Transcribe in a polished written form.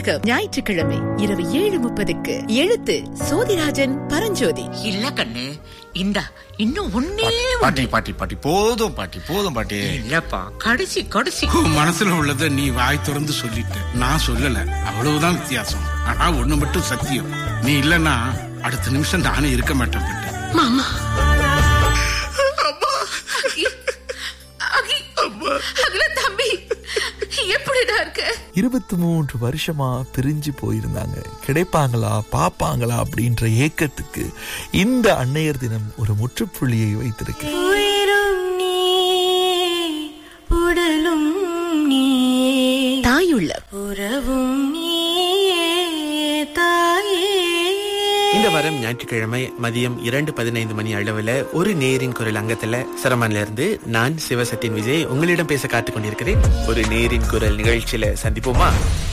நாடகம் ஞாயிற்றுக்கிழமை இரவு 7:30க்கு. எழுத்து சோதிராஜன் பரஞ்சோதி. இல்ல கண்ணு, இந்தா இன்னும் ஒன்னே பாட்டி பாட்டி பாட்டி போதும் பாட்டி, போதும் பாட்டி. இல்லப்பா, கடைசி கடைசி. உன் மனசுல உள்ளத நீ வாய் திறந்து சொல்லிட்ட, நான் சொல்லல, அவ்வளவுதான் வித்தியாசம். ஆனா ஒண்ணு மட்டும் சத்தியம், நீ இல்லன்னா அடுத்த நிமிஷம் நானே இருக்க மாட்டேன். மாமா, தம்பி எப்படிடா இருக்க? 23 வருஷமா பிரிஞ்சு போயிருந்தாங்க. கிடைப்பாங்களா பாப்பாங்களா அப்படின்ற ஏக்கத்துக்கு இந்த அன்னையர் தினம் ஒரு முற்றுப்புள்ளியை வைத்திருக்கு. தாயுள்ள இந்த வாரம் ஞாயிற்றுக்கிழமை மதியம் 2:15 மணி அளவுல ஒரு நேரின் குரல் அங்கத்துல சிரமன்ல இருந்து நான் சிவசத்தின் விஜய் உங்களிடம் பேச காத்துக் கொண்டிருக்கிறேன். ஒரு நேரின் குரல் நிகழ்ச்சியில சந்திப்போமா?